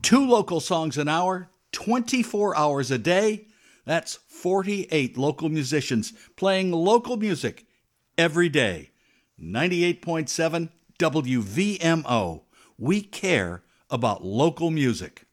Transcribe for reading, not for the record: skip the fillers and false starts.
Two local songs an hour, 24 hours a day. That's 48 local musicians playing local music every day. 98.7 WVMO. We care about local music.